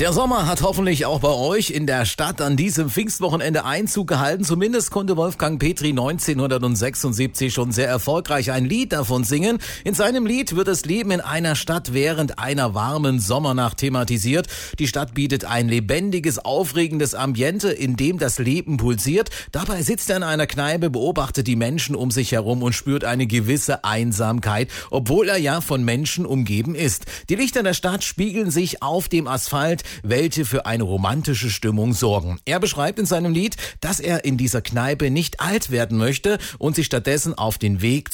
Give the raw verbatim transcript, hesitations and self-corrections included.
Der Sommer hat hoffentlich auch bei euch in der Stadt an diesem Pfingstwochenende Einzug gehalten. Zumindest konnte Wolfgang Petri neunzehnhundertsechsundsiebzig schon sehr erfolgreich ein Lied davon singen. In seinem Lied wird das Leben in einer Stadt während einer warmen Sommernacht thematisiert. Die Stadt bietet ein lebendiges, aufregendes Ambiente, in dem das Leben pulsiert. Dabei sitzt er in einer Kneipe, beobachtet die Menschen um sich herum und spürt eine gewisse Einsamkeit, obwohl er ja von Menschen umgeben ist. Die Lichter der Stadt spiegeln sich auf dem Asphalt, welche für eine romantische Stimmung sorgen. Er beschreibt in seinem Lied, dass er in dieser Kneipe nicht alt werden möchte und sich stattdessen auf den Weg